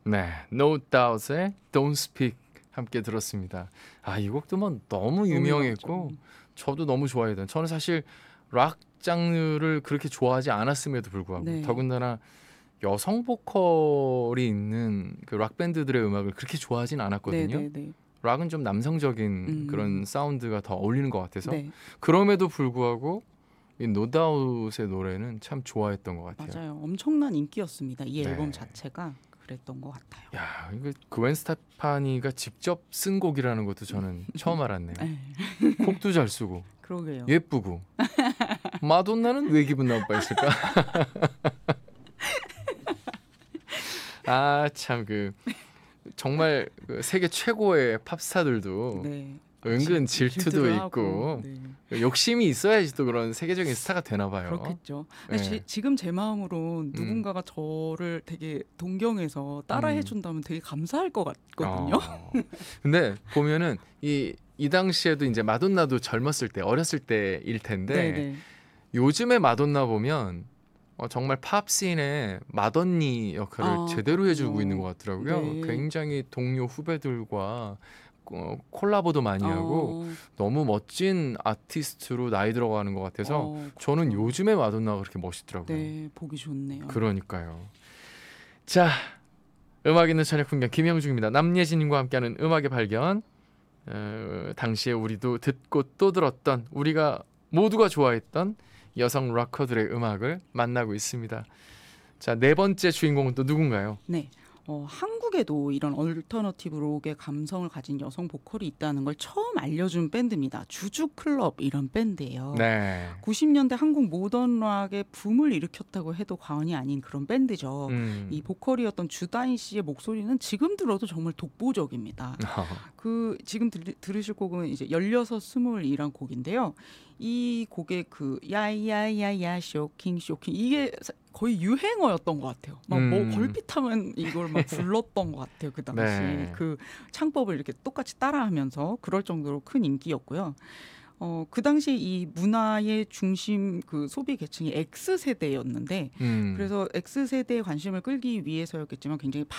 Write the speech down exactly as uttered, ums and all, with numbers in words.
네, No Doubt의 Don't Speak 함께 들었습니다. 아, 이 곡도 뭐 너무 너무 유명했고 유명하죠. 저도 너무 좋아했던. 저는 사실 락 장르를 그렇게 좋아하지 않았음에도 불구하고 네. 더군다나 여성 보컬이 있는 그 락 밴드들의 음악을 그렇게 좋아하진 않았거든요. 네네네. 락은 좀 남성적인 그런 음. 사운드가 더 어울리는 것 같아서 네. 그럼에도 불구하고 이 노다웃의 노래는 참 좋아했던 것 같아요. 맞아요. 엄청난 인기였습니다. 이 앨범 네. 자체가 그랬던 것 같아요. 야, 이거 그웬 스테파니가 직접 쓴 곡이라는 것도 저는 처음 알았네요. 네. 곡도 잘 쓰고 그러게요. 예쁘고 마돈나는 왜 기분 나빠했을까? 아, 참 그 정말 그 세계 최고의 팝스타들도 네. 은근 질- 질투도 질투를 있고 하고, 네. 욕심이 있어야지 또 그런 세계적인 스타가 되나 봐요. 그렇겠죠. 근데 네. 지, 지금 제 마음으로 음. 누군가가 저를 되게 동경해서 따라해 음. 준다면 되게 감사할 것 같거든요. 어. 근데 보면은 이, 이 당시에도 이제 마돈나도 젊었을 때, 어렸을 때일 텐데 네네. 요즘에 마돈나 보면 어, 정말 팝 씬의 맏언니 역할을 아, 제대로 해주고 그렇군요. 있는 것 같더라고요. 네. 굉장히 동료 후배들과 어, 콜라보도 많이 하고 어, 너무 멋진 아티스트로 나이 들어가는 것 같아서 어, 저는 그렇죠. 요즘에 마돈나가 그렇게 멋있더라고요. 네, 보기 좋네요. 그러니까요. 자, 음악 있는 저녁 풍경 김영중입니다. 남예진님과 함께하는 음악의 발견. 어, 당시에 우리도 듣고 또 들었던 우리가 모두가 좋아했던 여성 락커들의 음악을 만나고 있습니다. 자, 네 번째 주인공은 또 누군가요? 네. 어, 한국에도 이런 얼터너티브 록의 감성을 가진 여성 보컬이 있다는 걸 처음 알려준 밴드입니다. 주주클럽 이런 밴드예요. 네. 구십 년대 한국 모던 락의 붐을 일으켰다고 해도 과언이 아닌 그런 밴드죠. 음. 이 보컬이었던 주다인 씨의 목소리는 지금 들어도 정말 독보적입니다. 그 지금 들, 들으실 곡은 이제 열여섯 스물이란 곡인데요. 이 곡의 그 야야야야 쇼킹 쇼킹 이게 사- 거의 유행어였던 것 같아요. 막 뭐 음. 걸핏하면 이걸 막 불렀던 것 같아요. 그 당시 네. 그 창법을 이렇게 똑같이 따라하면서 그럴 정도로 큰 인기였고요. 어, 그 당시 이 문화의 중심 그 소비 계층이 X세대였는데 음. 그래서 X세대의 관심을 끌기 위해서였겠지만 굉장히